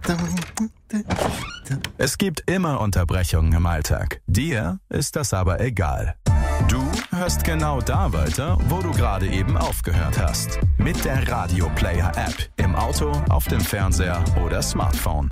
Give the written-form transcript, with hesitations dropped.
Es gibt immer Unterbrechungen im Alltag. Dir ist das aber egal. Du hörst genau da weiter, wo du gerade eben aufgehört hast. Mit der Radio Player App im Auto, auf dem Fernseher oder Smartphone.